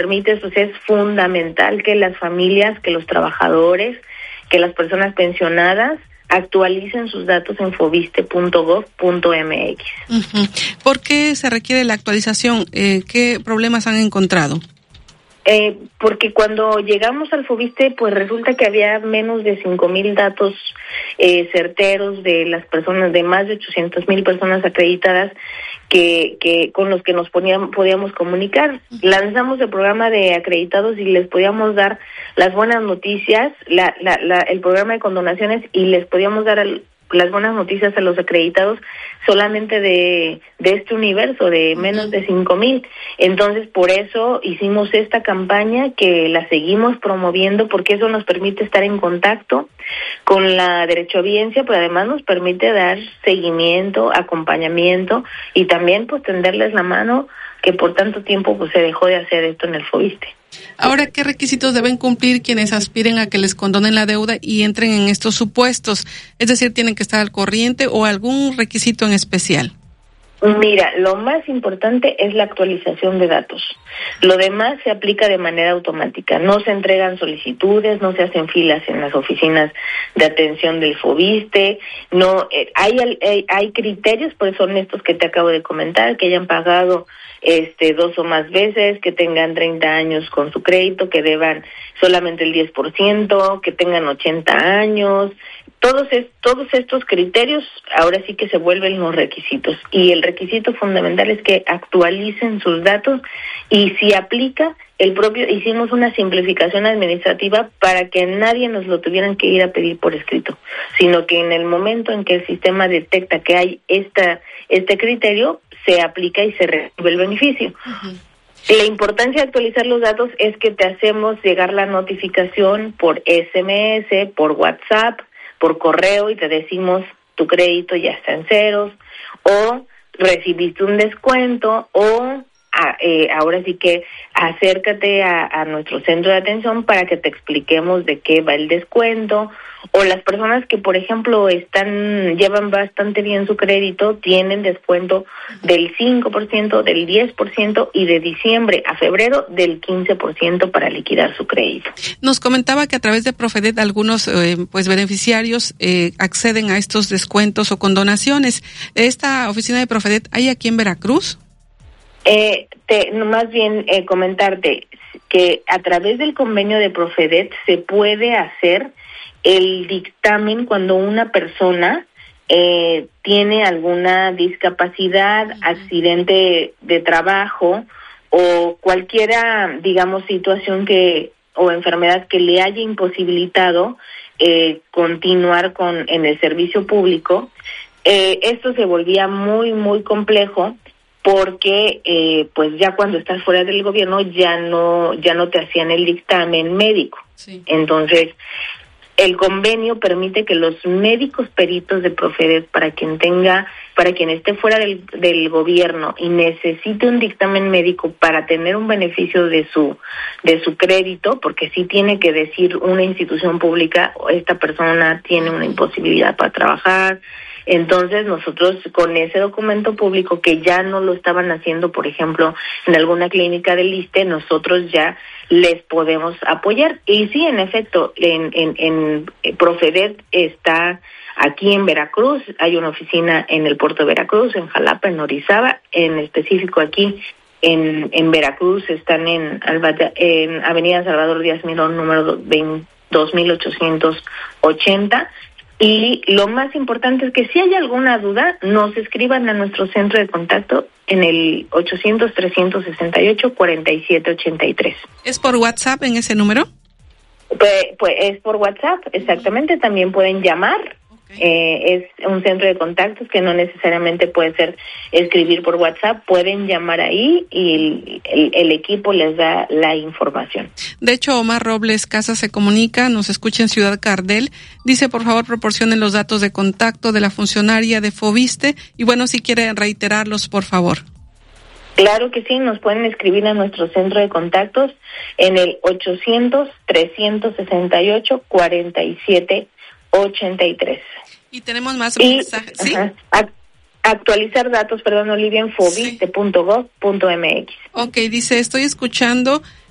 permite, pues es fundamental que las familias, que los trabajadores, que las personas pensionadas actualicen sus datos en fobiste.gov.mx. Uh-huh. ¿Por qué se requiere la actualización? ¿Qué problemas han encontrado? Porque cuando llegamos al Fobiste, pues resulta que había menos de 5,000 datos certeros de las personas, de más de 800,000 personas acreditadas que con los que nos podíamos comunicar. Lanzamos el programa de acreditados y les podíamos dar las buenas noticias, el programa de condonaciones, y les podíamos dar las buenas noticias a los acreditados solamente de este universo de menos de 5,000. Entonces, por eso hicimos esta campaña, que la seguimos promoviendo, porque eso nos permite estar en contacto con la derechohabiencia, pero además nos permite dar seguimiento, acompañamiento y también pues tenderles la mano, que por tanto tiempo pues se dejó de hacer esto en el Fobiste. Ahora, ¿qué requisitos deben cumplir quienes aspiren a que les condonen la deuda y entren en estos supuestos? Es decir, ¿tienen que estar al corriente o algún requisito en especial? Mira, lo más importante es la actualización de datos. Lo demás se aplica de manera automática. No se entregan solicitudes, no se hacen filas en las oficinas de atención del Fobiste. No, hay criterios, pues son estos que te acabo de comentar, que hayan pagado 2 o más veces, que tengan 30 años con su crédito, que deban solamente el 10%, que tengan 80 años. Todos estos criterios ahora sí que se vuelven los requisitos, y el requisito fundamental es que actualicen sus datos, y si aplica hicimos una simplificación administrativa para que nadie nos lo tuvieran que ir a pedir por escrito, sino que en el momento en que el sistema detecta que hay este criterio, se aplica y se recibe el beneficio. Uh-huh. La importancia de actualizar los datos es que te hacemos llegar la notificación por SMS, por WhatsApp, por correo, y te decimos tu crédito ya está en ceros, o recibiste un descuento, o ahora sí que acércate a nuestro centro de atención para que te expliquemos de qué va el descuento. O las personas que, por ejemplo, llevan bastante bien su crédito, tienen descuento del 5%, del 10%, y de diciembre a febrero del 15% para liquidar su crédito. Nos comentaba que a través de Profedet algunos beneficiarios acceden a estos descuentos o condonaciones. ¿Esta oficina de Profedet hay aquí en Veracruz? Más bien comentarte que a través del convenio de Profedet se puede hacer el dictamen cuando una persona tiene alguna discapacidad, accidente de trabajo o cualquiera, digamos, situación o enfermedad que le haya imposibilitado continuar en el servicio público. Esto se volvía muy, muy complejo, porque pues ya cuando estás fuera del gobierno ya no te hacían el dictamen médico. Sí. Entonces, el convenio permite que los médicos peritos de Profedet, para quien esté fuera del gobierno y necesite un dictamen médico para tener un beneficio de su crédito, porque sí tiene que decir una institución pública, esta persona tiene una imposibilidad para trabajar. Entonces nosotros con ese documento público, que ya no lo estaban haciendo, por ejemplo, en alguna clínica del ISSSTE, nosotros ya les podemos apoyar. Y sí, en efecto, en Profedet está aquí en Veracruz, hay una oficina en el puerto de Veracruz, en Jalapa, en Orizaba, en específico aquí en Veracruz están en Avenida Salvador Díaz Mirón, número 2880. Y lo más importante es que si hay alguna duda, nos escriban a nuestro centro de contacto en el 800-368-4783. ¿Es por WhatsApp en ese número? Pues es por WhatsApp, exactamente. También pueden llamar. Es un centro de contactos que no necesariamente puede ser escribir por WhatsApp, pueden llamar ahí y el equipo les da la información. De hecho, Omar Robles Casas se comunica, nos escucha en Ciudad Cardel, dice por favor proporcionen los datos de contacto de la funcionaria de Fobiste y bueno, si quiere reiterarlos por favor. Claro que sí, nos pueden escribir a nuestro centro de contactos en el 800-368-4783. Y tenemos más mensajes, ¿sí? Actualizar datos, Olivia, en fobiste.gov.mx. Ok, dice, estoy escuchando